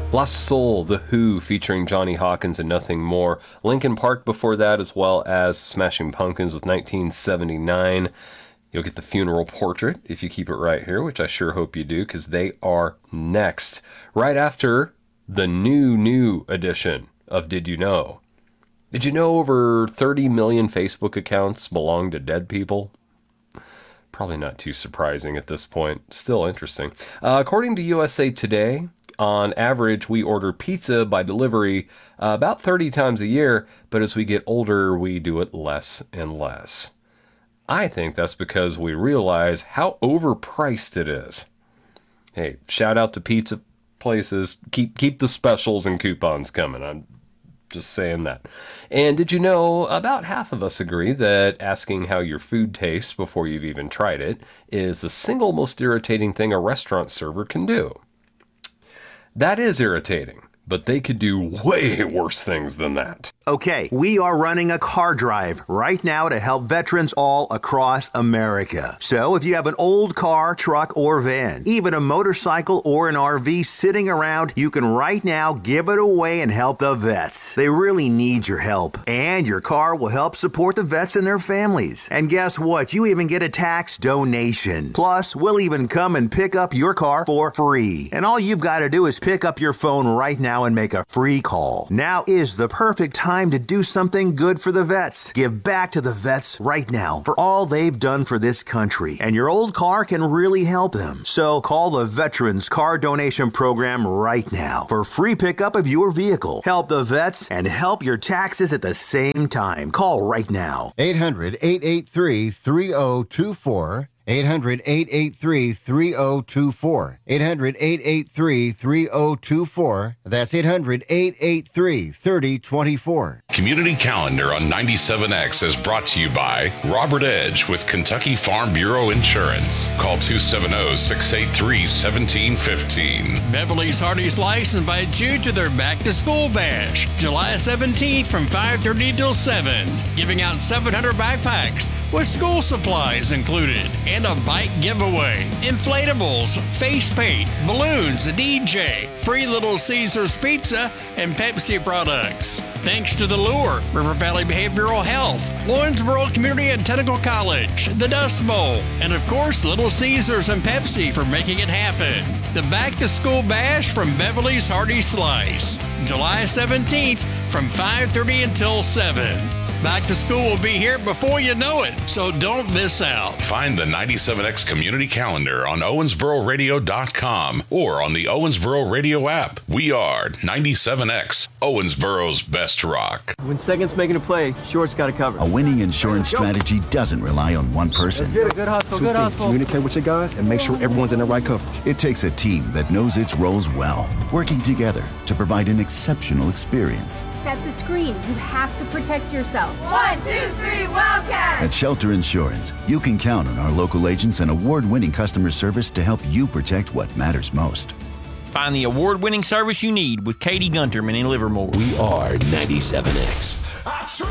Lost Soul, The Who, featuring Johnny Hawkins and Nothing More. Linkin Park before that, as well as Smashing Pumpkins with 1979. You'll get the Funeral Portrait if you keep it right here, which I sure hope you do, because they are next. Right after the new edition of Did You Know? Did you know over 30 million Facebook accounts belong to dead people? Probably not too surprising at this point. Still interesting. According to USA Today, on average, we order pizza by delivery about 30 times a year, but as we get older, we do it less and less. I think that's because we realize how overpriced it is. Hey, shout out to pizza places. Keep the specials and coupons coming. I'm just saying that. And did you know about half of us agree that asking how your food tastes before you've even tried it is the single most irritating thing a restaurant server can do? That is irritating, but they could do way worse things than that. Okay, we are running a car drive right now to help veterans all across America. So if you have an old car, truck, or van, even a motorcycle or an RV sitting around, you can right now give it away and help the vets. They really need your help. And your car will help support the vets and their families. And guess what? You even get a tax donation. Plus, we'll even come and pick up your car for free. And all you've got to do is pick up your phone right now and make a free call. Now is the perfect time to do something good for the vets. Give back to the vets right now for all they've done for this country. And your old car can really help them. So call the Veterans Car Donation Program right now for free pickup of your vehicle. Help the vets and help your taxes at the same time. Call right now. 800-883-3024. 800-883-3024. 800-883-3024. That's 800-883-3024. Community Calendar on 97X is brought to you by Robert Edge with Kentucky Farm Bureau Insurance. Call 270-683-1715. Beverly's Hardy Slice invites you to their Back to School Bash, July 17th from 5:30 till 7. Giving out 700 backpacks with school supplies included and a bike giveaway, inflatables, face paint, balloons, a DJ, free Little Caesars pizza, and Pepsi products. Thanks to The Lure, River Valley Behavioral Health, Lawrenceburg Community and Technical College, the Dust Bowl, and of course Little Caesars and Pepsi for making it happen. The Back to School Bash from Beverly's Hardy Slice, July 17th from 5:30 until 7. Back to school will be here before you know it, so don't miss out. Find the 97X Community Calendar on OwensboroRadio.com or on the Owensboro Radio app. We are 97X, Owensboro's best rock. When second's making a play, short's got to cover. A winning insurance strategy doesn't rely on one person. Good hustle, good hustle. Communicate with your guys and make sure everyone's in the right coverage. It takes a team that knows its roles well, working together to provide an exceptional experience. Set the screen. You have to protect yourself. 1, 2, 3, Wildcat! At Shelter Insurance, you can count on our local agents and award-winning customer service to help you protect what matters most. Find the award-winning service you need with Katie Gunterman in Livermore. We are 97X.